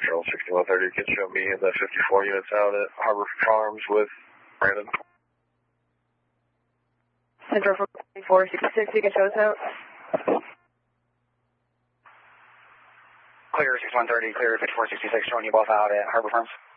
Central 6130 can show me the 54 units out at Harbor Farms with Brandon. Central 466, you can show us out. Clear 6130, clear 5466, showing you both out at Harbor Farms.